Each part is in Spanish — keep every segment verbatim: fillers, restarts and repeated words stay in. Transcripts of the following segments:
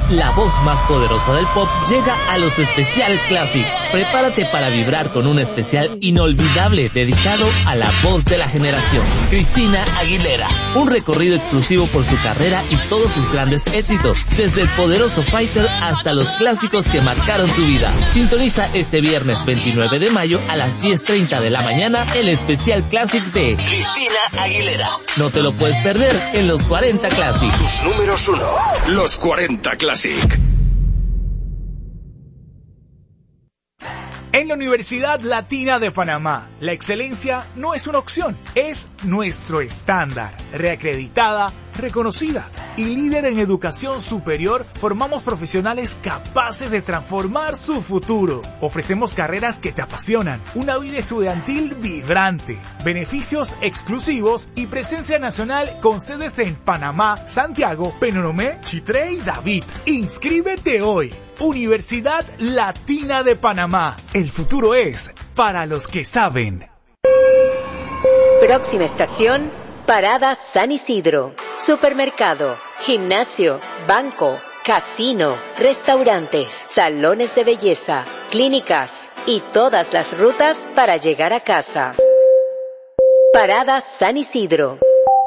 La voz más poderosa del pop llega a los especiales Classic. Prepárate para vibrar con un especial inolvidable dedicado a la voz de la generación, Cristina Aguilera. Un recorrido exclusivo por su carrera y todos sus grandes éxitos, desde el poderoso Fighter hasta los clásicos que marcaron tu vida. Sintoniza este viernes veintinueve de mayo a las diez treinta de la mañana el especial Classic de Cristina Aguilera. No te lo puedes perder en los cuarenta Classic. Tus números uno, los cuarenta Classic. En la Universidad Latina de Panamá, la excelencia no es una opción, es nuestro estándar. Reacreditada, reconocida y líder en educación superior, formamos profesionales capaces de transformar su futuro. Ofrecemos carreras que te apasionan, una vida estudiantil vibrante, beneficios exclusivos y presencia nacional con sedes en Panamá, Santiago, Penonomé, Chitré y David. Inscríbete hoy. Universidad Latina de Panamá. El futuro es para los que saben. Próxima estación, Parada San Isidro. Supermercado, gimnasio, banco, casino, restaurantes, salones de belleza, clínicas y todas las rutas para llegar a casa. Parada San Isidro.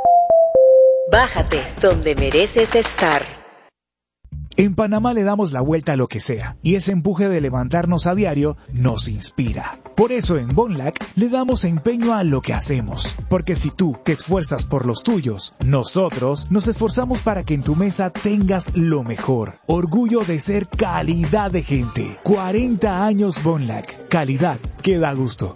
Bájate donde mereces estar. En Panamá le damos la vuelta a lo que sea, y ese empuje de levantarnos a diario nos inspira. Por eso en Bonlac le damos empeño a lo que hacemos, porque si tú te esfuerzas por los tuyos, nosotros nos esforzamos para que en tu mesa tengas lo mejor. Orgullo de ser calidad de gente. cuarenta años Bonlac, calidad que da gusto.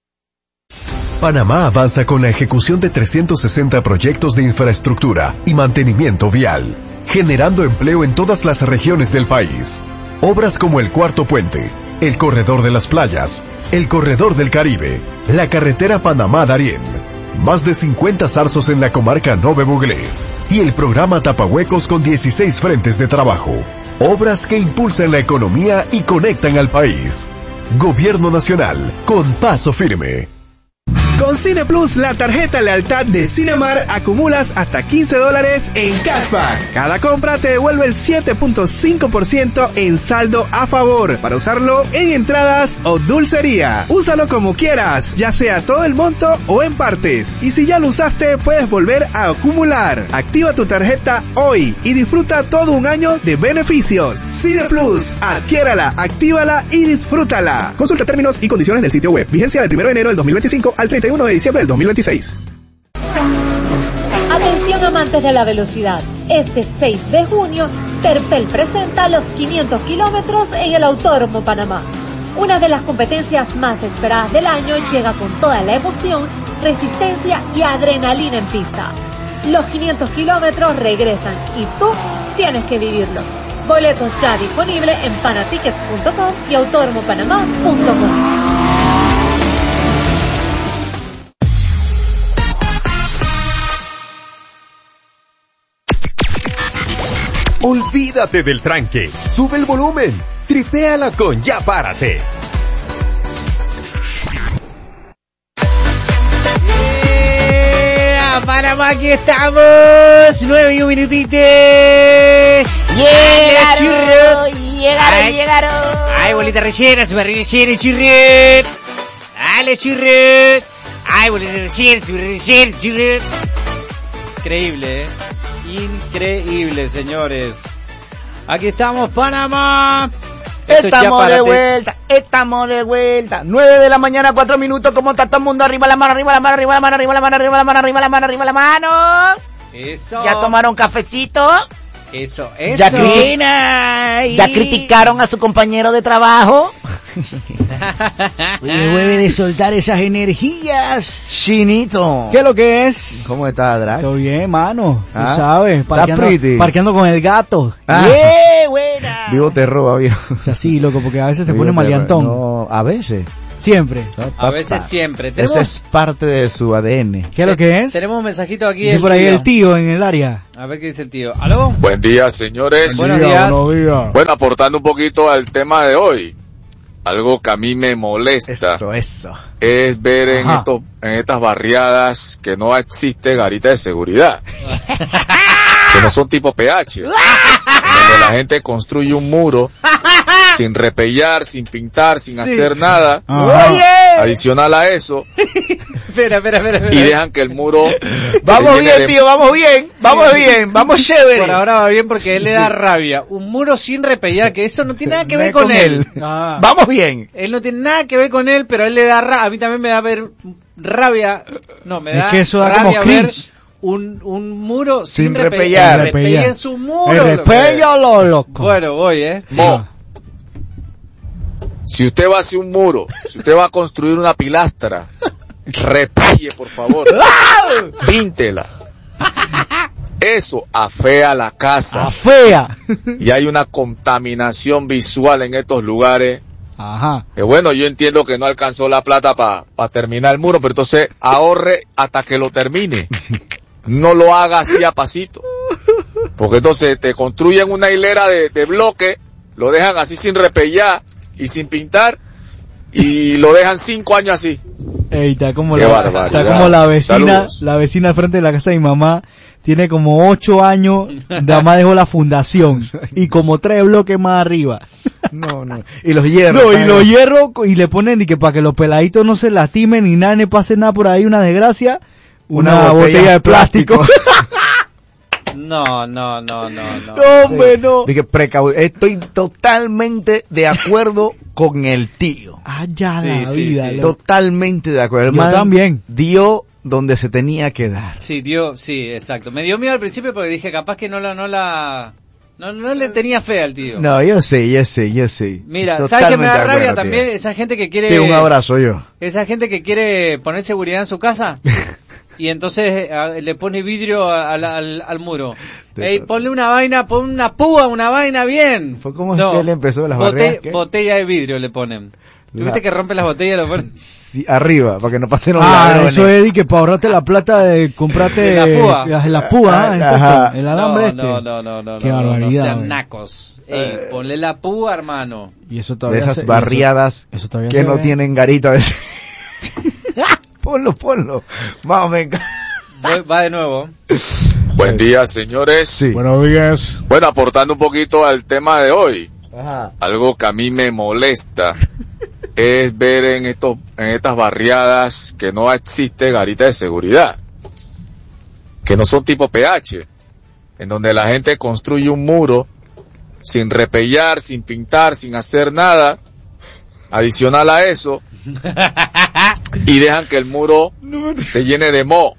Panamá avanza con la ejecución de trescientos sesenta proyectos de infraestructura y mantenimiento vial, generando empleo en todas las regiones del país. Obras como el Cuarto Puente, el Corredor de las Playas, el Corredor del Caribe, la carretera Panamá-Darién, más de cincuenta zarzos en la comarca Nove Buglé y el programa Tapahuecos con dieciséis frentes de trabajo. Obras que impulsan la economía y conectan al país. Gobierno Nacional, con paso firme. Con Cine Plus, la tarjeta lealtad de Cinemar, acumulas hasta quince dólares en cashback. Cada compra te devuelve el siete punto cinco por ciento en saldo a favor para usarlo en entradas o dulcería. Úsalo como quieras, ya sea todo el monto o en partes. Y si ya lo usaste, puedes volver a acumular. Activa tu tarjeta hoy y disfruta todo un año de beneficios. Cine Plus, adquiérala, actívala y disfrútala. Consulta términos y condiciones del sitio web. Vigencia del primero de enero del dos mil veinticinco al treinta y uno de diciembre del dos mil veintiséis. Atención amantes de la velocidad. Este seis de junio, Terpel presenta los quinientos kilómetros en el Autódromo Panamá. Una de las competencias más esperadas del año llega con toda la emoción, resistencia y adrenalina en pista. Los quinientos kilómetros regresan y tú tienes que vivirlo. Boletos ya disponibles en panatickets punto com y autódromo panamá punto com. Olvídate del tranque, sube el volumen, tripéala con Ya Párate. Yeah, Panamá, aquí estamos, nueve y un minutito. Llegaron, llegaron, llegaron. Ay, bolita rellena, super rellena, churret. Dale, churret. Ay, bolita rellena, super rellena, churret. Increíble, eh. Increíble, señores. Aquí estamos, Panamá. Esto estamos de vuelta, estamos de vuelta. nueve de la mañana, cuatro minutos. ¿Cómo está todo el mundo? Arriba la mano, arriba la mano, arriba la mano, arriba la mano, arriba la mano, arriba la mano, arriba la mano. Eso. ¿Ya tomaron cafecito? Eso, eso. ¿Ya, criti- ¿Ya criticaron a su compañero de trabajo? Debe de soltar esas energías. Chinito. ¿Qué es lo que es? ¿Cómo está, Drag? Todo bien, mano. ¿Ah? Tú sabes, parqueando, parqueando con el gato. Ah. ¡Yeah, buena! Vivo te roba, viejo. O sea, sí, loco, porque a veces se Vivo pone maleantón. No, a veces. Siempre. A veces siempre. ¿Tenemos? Ese es parte de su A D N. ¿Qué es lo que es? Tenemos un mensajito aquí. Dice por ahí el tío en el área. A ver qué dice el tío. ¿Aló? Buen día, señores. Buenos días. Buenos días. Bueno, aportando un poquito al tema de hoy. Algo que a mí me molesta. Eso, eso. Es ver en, estos, en estas barriadas que no existe garita de seguridad. Que no son tipo P H. donde la gente construye un muro sin repellar, sin pintar, sin Sí. hacer nada. Oye. Adicional a eso, Espera, espera, espera. espera. y dejan que el muro Vamos se llene bien, de- tío, vamos bien, vamos bien, vamos chévere. Por ahora va bien porque él le da Sí. rabia. Un muro sin repellar, que eso no tiene nada que No ver es con, con él. él. Ah. Vamos bien. Él no tiene nada que ver con él, pero a él le da rabia. A mí también me da ver rabia. No, me Es da que eso da rabia como ver cringe. un, un muro sin, Sin repe- repellar. repellen su muro. El loco. repello, lo loco. Bueno, voy, eh. Mo, si usted va a hacer un muro, si usted va a construir una pilastra, repelle, por favor. Píntela. Eso afea la casa. Afea. Y hay una contaminación visual en estos lugares. Ajá. Que bueno, yo entiendo que no alcanzó la plata para pa terminar el muro, pero entonces ahorre hasta que lo termine. No lo haga así a pasito. Porque entonces te construyen una hilera de, de bloque, lo dejan así sin repellar y sin pintar, y lo dejan cinco años así. Ey, está como Qué la, barbaridad. está como la vecina, Saludos. la vecina al frente de la casa de mi mamá, tiene como ocho años, nada más dejó la fundación, y como tres bloques más arriba. No, no. Y los hierros. No, y también. los hierros, y le ponen, y que para que los peladitos no se lastimen, ni nada, ni pase nada por ahí, una desgracia, una, botella, de plástico. No, no, no, no, no. No, hombre, no. Dije, precau- estoy totalmente de acuerdo con el tío. Ah, ya Sí, la sí, vida. sí. loco. Totalmente de acuerdo. El Yo man también. dio donde se tenía que dar. Sí, dio, sí, exacto. Me dio miedo al principio porque dije, capaz que no la, no la, no, no le tenía fe al tío. No, yo sé, yo sé, yo sé. Mira, ¿sabes qué me da Totalmente de rabia acuerdo, también? tío. Esa gente que quiere... Tío, un abrazo yo. Esa gente que quiere poner seguridad en su casa y entonces eh, le pone vidrio a- al, al, al muro. Ey, ponle una vaina, pon una púa, una vaina bien. Fue como es que él empezó las bote- barreras, ¿qué? Botella de vidrio le ponen. ¿Tú La- viste que rompe las botellas y lo ponen? Sí, arriba, para que no pasen los Ah, ladrones. eso es, y que para ahorrarte la plata de comprarte De la púa. la, la púa, ah, Ajá. exacto, el alambre no, este. no, no, no, no, Qué no, no, no barbaridad, sean güey. nacos. Ey, ponle la púa, hermano. Y eso De todavía esas se- barriadas eso, eso todavía que se no ve. tienen garita. ponlo, ponlo. Vamos, venga. Voy- va de nuevo. Buen día, señores. Buenos días. Bueno, aportando un poquito al tema de hoy. Ajá. Algo que a mí me molesta es ver en estos, en estas barriadas que no existe garita de seguridad, que no son tipo P H, en donde la gente construye un muro sin repellar, sin pintar, sin hacer nada, adicional a eso, y dejan que el muro se llene de moho.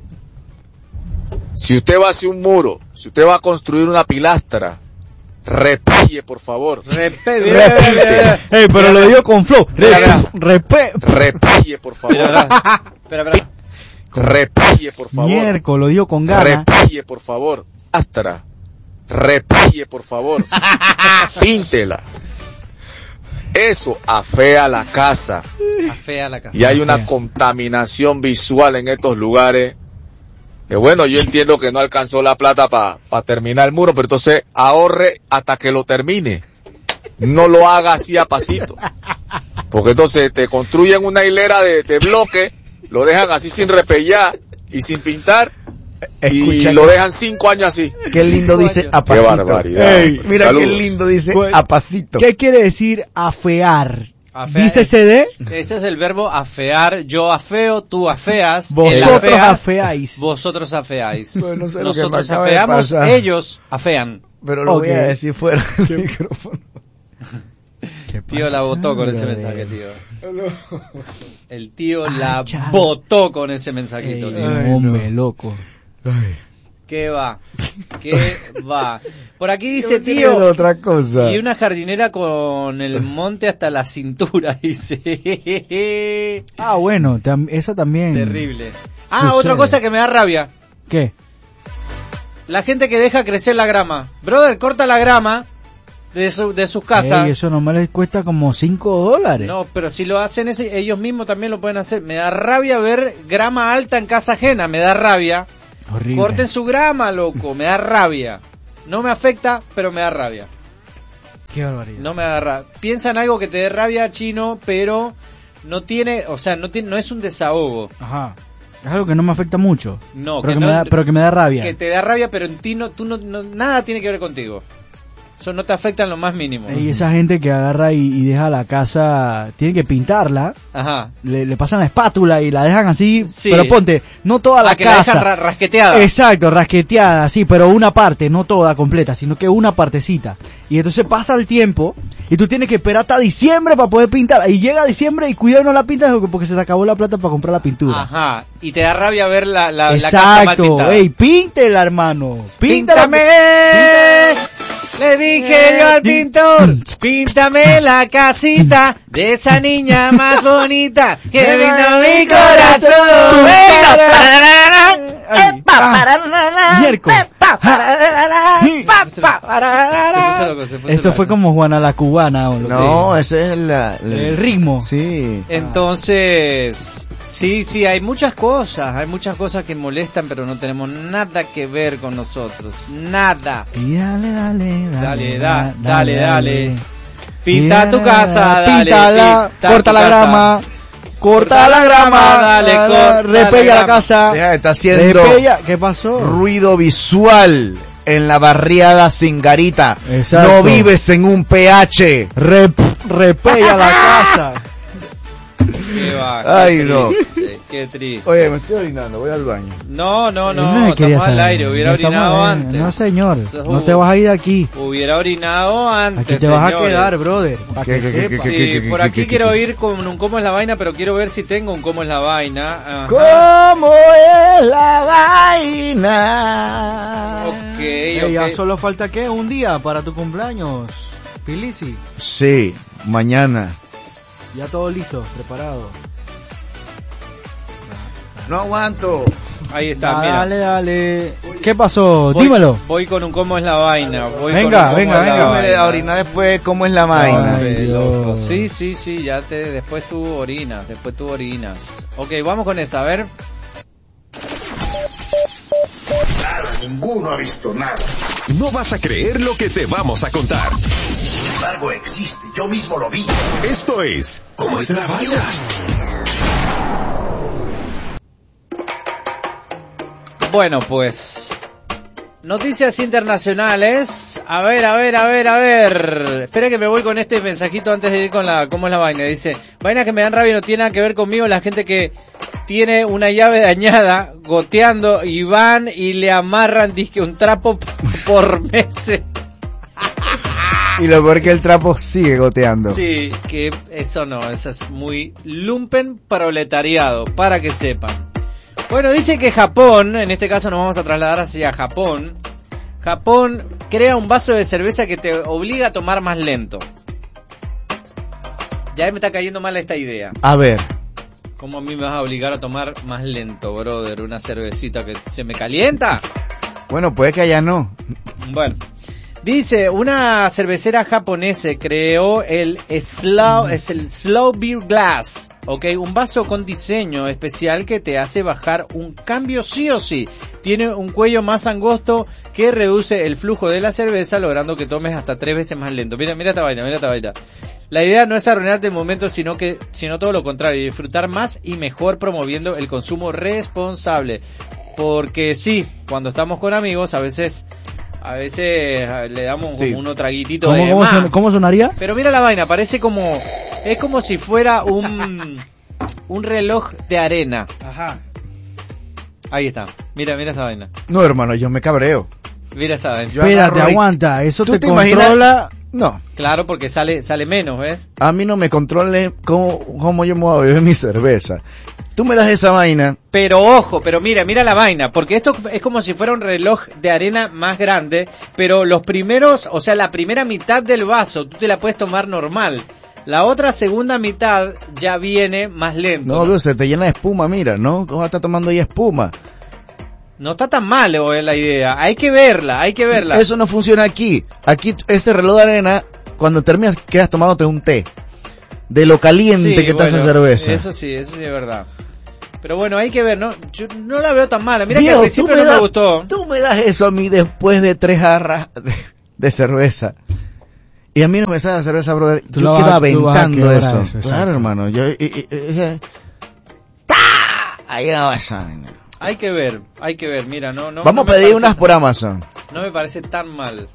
Si usted va a hacer un muro, si usted va a construir una pilastra, repelle, por favor. Repelle. Ey, pero lo digo con flow. Mira, mira. Repe. Repelle, por favor. Espera, espera. Repelle, por favor. Miércoles, lo digo con ganas. Repelle, por favor. Astra. Repelle, por favor. Píntela. Eso afea la casa. Afea la casa. Y hay una contaminación visual en estos lugares. Que bueno, yo entiendo que no alcanzó la plata para pa terminar el muro, pero entonces ahorre hasta que lo termine. No lo haga así a pasito. Porque entonces te construyen una hilera de, de bloque, lo dejan así sin repellar y sin pintar, y Escucha, lo dejan cinco años así. Qué lindo dice a Qué pasito. barbaridad. Ey, Mira Saludos. qué lindo dice ¿Cuál- a pasito. ¿Qué quiere decir afear? Afea- Dice C D, Ese es el verbo afear. Yo afeo, tú afeas. él vosotros afea, afeáis. Vosotros afeáis. Bueno, no sé lo que me Nosotros acaba de afeamos, pasar. ellos afean. Pero lo voy Ok. a decir fuera del micrófono. ¿Qué Tío la votó con ese brother? mensaje, tío. El tío Ah, la chale. votó con ese mensajito, Ey, tío. Ay, hombre, no. loco. ¿Qué va? ¿Qué va? Por aquí dice, Yo quería tío, otra cosa. y una jardinera con el monte hasta la cintura, dice. Ah, bueno, tam- eso también. Terrible. Ah, Sucede. otra cosa que me da rabia. ¿Qué? La gente que deja crecer la grama. Brother, corta la grama de, su, de sus casas. Ey, eso nomás les cuesta como cinco dólares. No, pero si lo hacen eso, ellos mismos también lo pueden hacer. Me da rabia ver grama alta en casa ajena, me da rabia. Horrible. Corten su grama, loco, me da rabia. No me afecta, pero me da rabia. Qué barbaridad. No me da rabia. Piensa en algo que te dé rabia, chino, pero no tiene, o sea, no tiene, no es un desahogo. Ajá. Es algo que no me afecta mucho. No, pero que que, no- me da, pero que me da rabia. Que te da rabia, pero en ti no, tú no, no- nada tiene que ver contigo. Eso no te afecta en lo más mínimo. Y esa gente que agarra y, y deja la casa, tiene que pintarla. Ajá. Le, le pasan la espátula y la dejan así, Sí. pero ponte, no toda la Ah, que casa. la dejan ra- rasqueteada. Exacto, rasqueteada, sí, pero una parte, no toda completa, sino que una partecita. Y entonces pasa el tiempo y tú tienes que esperar hasta diciembre para poder pintar. Y llega diciembre y cuidado no la pintas porque se te acabó la plata para comprar la pintura. Ajá. Y te da rabia ver la, la, la casa mal Exacto, pintada. ey, píntela, hermano. ¡Píntame! Le dije yo al pintor, píntame la casita de esa niña más bonita que vino mi corazón. Ay, ah, miércoles. Eso fue como Juana la Cubana. ¿o? No, ese es el, el, El ritmo. Sí. Entonces, sí, sí, hay muchas cosas, hay muchas cosas que molestan, pero no tenemos nada que ver con nosotros, nada. Y dale, dale, dale, Dale, da, dale, dale. Pinta tu casa, dale, píntala, pinta corta tu la casa. grama, corta la grama, dale, dale, corta repella la la casa, Deja, está haciendo repella, ¿qué pasó? ruido visual en la barriada Singarita. Exacto. No vives en un P H. Rep, repella la casa. Qué va, qué Ay, triste, no. qué triste. Oye, me estoy orinando, voy al baño. No, no, Él no, me quería estamos al saber. aire, hubiera No estamos orinado al aire. antes. No, señor, Eso- no te vas a ir de aquí. Hubiera orinado antes. Aquí te vas a señores. quedar, brother. Para ¿Qué, que qué, qué, sepas. qué, Sí, qué, qué, por qué, aquí qué, quiero qué? ir con un cómo es la vaina, pero quiero ver si tengo un cómo es la vaina. Ajá. ¿Cómo es la vaina? Ok, Ey, ok. ya solo falta ¿qué? Un día para tu cumpleaños, Pilisi. Sí, mañana. Ya todo listo, preparado. No aguanto. Ahí está, Ah, mira. dale, dale. ¿Qué pasó? Voy- Dímelo. Voy con un cómo es la vaina. Voy Venga, con un cómo venga, es la venga. vaina. A orinar después, ¿cómo es la vaina? Ay, Ay, loco. Dios. Sí, sí, sí, ya te, después tú orinas, después tú orinas. Ok, vamos con esta, a ver. Ninguno ha visto nada. No vas a creer lo que te vamos a contar. Sin embargo, existe. Yo mismo lo vi. Esto es ¿Cómo es la vaina? Bueno, pues noticias internacionales. A ver, a ver, a ver, a ver. Espera que me voy con este mensajito antes de ir con la cómo es la vaina. Dice, vaina que me dan rabia no tiene nada que ver conmigo, la gente que tiene una llave dañada goteando y van y le amarran disque un trapo por meses. Y lo peor que el trapo sigue goteando. Sí, que eso no, eso es muy lumpen proletariado, para que sepan. Bueno, dice que Japón, en este caso nos vamos a trasladar hacia Japón. Japón crea un vaso de cerveza que te obliga a tomar más lento. Ya me está cayendo mal esta idea. A ver. ¿Cómo a mí me vas a obligar a tomar más lento, brother? Una cervecita que se me calienta. Bueno, puede que allá no. Bueno, dice, una cervecera japonesa creó el Slow, es el Slow Beer Glass, ok, un vaso con diseño especial que te hace bajar un cambio sí o sí. Tiene un cuello más angosto que reduce el flujo de la cerveza, logrando que tomes hasta tres veces más lento. Mira, mira esta vaina, mira esta vaina. La idea no es arruinarte el momento, sino que, sino todo lo contrario, disfrutar más y mejor promoviendo el consumo responsable. Porque sí, cuando estamos con amigos, a veces... A veces le damos como Sí. unos traguititos ¿Cómo, de cómo, más. son- ¿Cómo sonaría? Pero mira la vaina, parece como... Es como si fuera un... Un reloj de arena. Ajá. Ahí está. Mira, mira esa vaina. No, hermano, yo me cabreo. Mira esa vaina. Yo Espérate, agarro y- aguanta. Eso ¿Tú te, te imaginas? controla. No, Claro, porque sale sale menos, ¿ves? a mí no me controle cómo, cómo yo me voy a beber mi cerveza. Tú me das esa vaina. Pero ojo, pero mira, mira la vaina, porque esto es como si fuera un reloj de arena más grande, pero los primeros, o sea, la primera mitad del vaso, tú te la puedes tomar normal. La otra segunda mitad ya viene más lento. No, Dios, se te llena de espuma, mira, ¿no? ¿Cómo está tomando ahí espuma? No está tan mal eh, la idea, hay que verla, hay que verla. Eso no funciona aquí. Aquí, ese reloj de arena, cuando terminas, quedas tomándote un té. De lo caliente Sí, que está esa bueno, cerveza. Eso sí, eso sí es verdad. Pero bueno, hay que ver, ¿no? Yo no la veo tan mala. Mira Viejo, que al tú principio me no das- me gustó. Tú me das eso a mí después de tres jarras de, de cerveza. Y a mí no me sale la cerveza, brother. Tú Yo lo quedo vas a- tú vas a aventando quebrar eso. eso, exacto. Claro, hermano. Yo, y, y- y- ese- ¡Ta! Ahí va esa vaina. Hay que ver, hay que ver. Mira, no, no. Vamos no a me pedir parece unas tan- por Amazon. No me parece tan mal.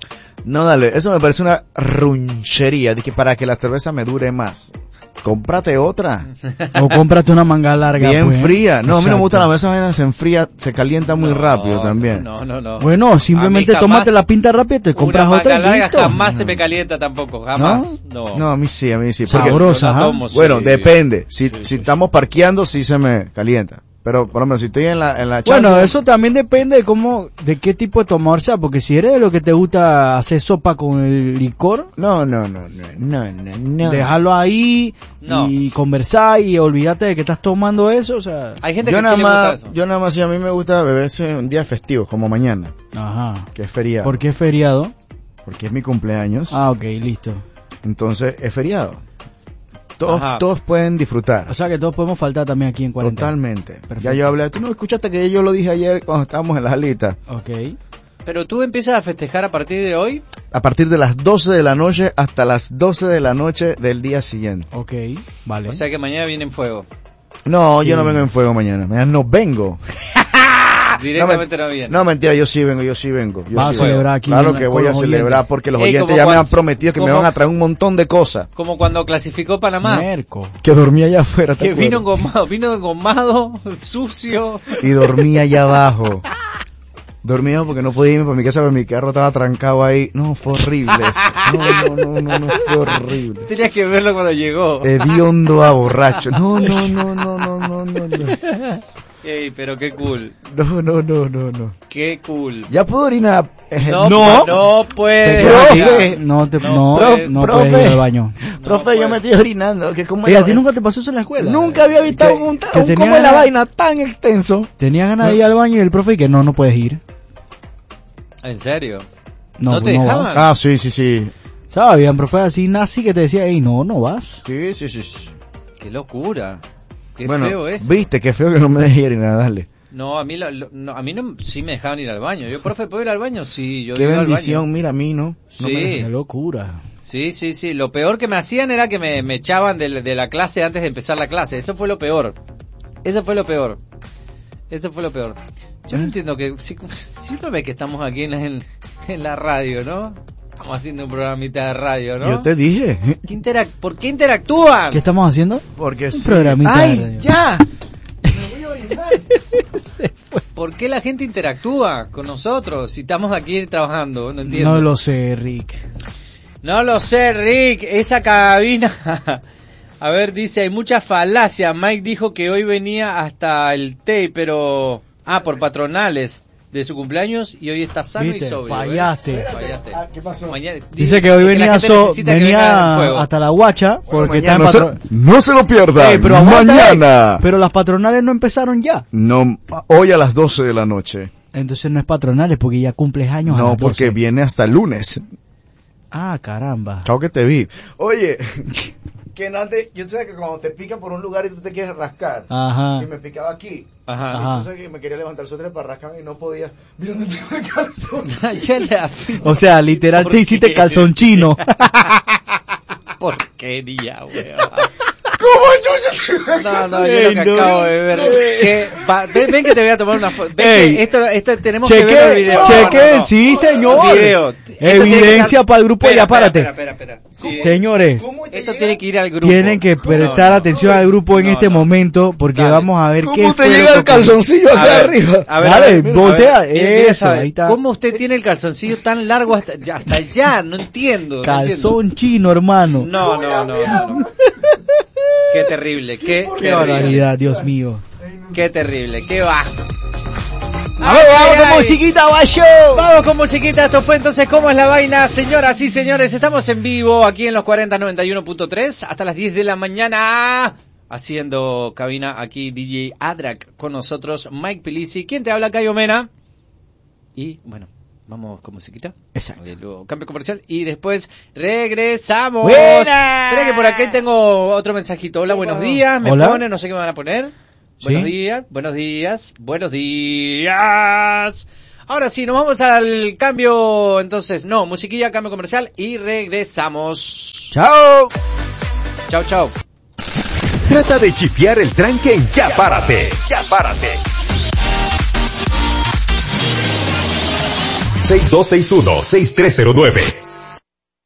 No, dale, eso me parece una runchería, de que para que la cerveza me dure más. Cómprate otra. O cómprate una manga larga. Bien pues. fría. No, a mí no me gusta Exacto. la mesa, se enfría, se calienta muy No, rápido también. No, no, no. Bueno, simplemente A mí jamás tómate la pinta rápida y te compras una otra manga y larga listo. jamás se me calienta tampoco, jamás. No. No, a mí sí, a mí sí. Porque, Sabrosa, yo la ¿ah? tomo, sí. bueno, depende. Si, si estamos parqueando, sí se me calienta. Pero, por lo menos, si estoy en la, en la Bueno, chanda- eso también depende de cómo, de qué tipo de tomador sea, porque si eres de lo que te gusta hacer sopa con el licor, No, no, no, no, no, no, no. dejarlo ahí No. y conversar y olvídate de que estás tomando eso, o sea, Hay gente yo que nada sí le gusta más, eso. yo nada más, si a mí me gusta beberse un día festivo, como mañana, ajá. que es feriado. ¿Por qué es feriado? Porque es mi cumpleaños, Ah, ok, listo. entonces es feriado. Todos, Ajá. todos pueden disfrutar. O sea que todos podemos faltar también aquí en cuarentena. Totalmente. Perfecto. Ya yo hablé, tú no escuchaste que yo lo dije ayer cuando estábamos en las alitas. Ok. Pero tú empiezas a festejar a partir de hoy. A partir de las doce de la noche hasta las doce de la noche del día siguiente. Ok, vale. O sea que mañana viene en fuego. No, yo Sí. no vengo en fuego mañana. Mañana no vengo. Directamente no, viene. No, mentira, yo sí vengo, yo sí vengo. Yo Vas a sí celebrar vengo. aquí Claro en- que con voy a los celebrar oyentes. porque los Ey, oyentes como ya me cuando- han prometido que me como- van a traer un montón de cosas. Como cuando clasificó Panamá. Merco. Que dormía allá afuera, ¿te Que vino acuerdas? engomado, vino engomado, sucio. Y dormía allá abajo. Dormía porque no podía irme para mi casa, porque mi carro estaba trancado ahí. No, fue horrible eso. No, no, no, no, no, fue horrible. Tenías que verlo cuando llegó. Hediondo a borracho. No, no, no, no, no, no, no, no. Ey, pero qué cool. No, no, no, no, no. Qué cool. Ya puedo orinar. Eh, No, no. no puedes. Profe. No te, No, no, profe, no profe. puedes ir al baño. Profe, yo me estoy orinando. Que como Oye, la- ¿a ti nunca te pasó eso en la escuela? Nunca había visto Que- un, que un tenía como la ganas- vaina tan extenso. Tenía ganas de ir al baño y el profe y que no, no puedes ir. ¿En serio? No, ¿No te pues no dejaban? vas. Ah, sí, sí, sí. ¿Sabes? Habían profe así nazi que te decía, ey, no, no vas. Sí, sí, sí. sí. Qué locura. Qué bueno, feo es. viste, qué feo que no me dejé ir nada, dale. No, a mí, lo- lo- no, a mí no, sí me dejaban ir al baño. Yo, profe, ¿puedo ir al baño? Sí, yo Qué iba al bendición, baño. mira, a mí no. No me Sí. dejé. Qué locura. Sí, sí, sí. Lo peor que me hacían era que me, me echaban de, de la clase antes de empezar la clase. Eso fue lo peor. Eso fue lo peor. Eso fue lo peor. Yo no entiendo que si, si uno ve que estamos aquí en la, en, en la radio, ¿no? Estamos haciendo un programita de radio, ¿no? Yo te dije. ¿Qué interac- ¿Por qué interactúan? ¿Qué estamos haciendo? Porque Un sí. programita de ¡Ay, radio. ya! ¿Por qué la gente interactúa con nosotros si estamos aquí trabajando? No entiendo. No lo sé, Rick. No lo sé, Rick. Esa cabina. A ver, dice, hay mucha falacia. Mike dijo que hoy venía hasta el té, pero... Ah, por patronales de su cumpleaños y hoy está sano Viste, y sobrio. ¿eh? fallaste. Fallaste. Ah, ¿qué pasó? Mañana- Dice que hoy la venía, gente so- necesita que venga en venía fuego. hasta la guacha porque está en no, se, patro- no se lo pierdan. Ey, pero aguanta, mañana. ey. Pero las patronales no empezaron ya. No, hoy a las doce de la noche. Entonces no es patronales porque ya cumples años. a No, las porque doce. viene hasta el lunes. Ah, caramba. Chao que te vi. Oye, que no te, yo sé que cuando te pica por un lugar y tú te quieres rascar. Ajá. Y me picaba aquí. Ajá. Y Ajá. tú sabes que me quería levantar el suéter para rascarme y no podía. Mira dónde tengo el calzón. Ya le afirmo. O sea, literal ¿Por te hiciste qué? calzón chino. Porquería, weón. ¿Cómo yo? No, no, yo Ey, lo que no. acabo de ver. Que va- ven, ven que te voy a tomar una foto. Ven Ey. que esto, esto tenemos que ver el Cheque, video. cheque, No, no, no. sí, señor. Video. Esto tiene que Evidencia estar- para el grupo, Espera, ya párate. Espera, espera, espera. Sí. Señores, Esto tiene que ir al grupo. tienen que prestar No, no. atención al grupo en No, este no. momento porque Dale. vamos a ver qué ¿Cómo te fue lo llega que el ocurrió. calzoncillo A acá ver, arriba? a ver, Dale, a ver, voltea, a ver, quiero- quiero eso, saber, ahí está. ¿Cómo usted tiene el calzoncillo tan largo hasta, ya- hasta allá? No entiendo. no Calzón chino, hermano. entiendo. No, no, no, no, no. Qué terrible, qué Qué terrible. barbaridad, Dios mío. Qué terrible, qué va. A ver, vamos con musiquita, guayo. Vamos con musiquita, esto fue entonces ¿Cómo es la vaina? Señoras y señores, estamos en vivo aquí en los cuarenta noventa y uno punto tres hasta las diez de la mañana. Haciendo cabina aquí D J Adrak con nosotros, Mike Pilisi. ¿Quién te habla? Cayo Mena. Y bueno, vamos con musiquita. Exacto. Eh, luego cambio comercial y después regresamos. ¡Buena! Espera que por aquí tengo otro mensajito. Hola, buenos días. Me Hola. pone, no sé qué me van a poner. ¿Sí? Buenos días, buenos días, buenos días. Ahora sí, nos vamos al cambio, entonces, no, musiquilla, cambio comercial y regresamos. Chao. Chao, chao. Trata de chipear el tranque en Ya Párate. Ya Párate. seis dos seis uno, seis tres cero nueve.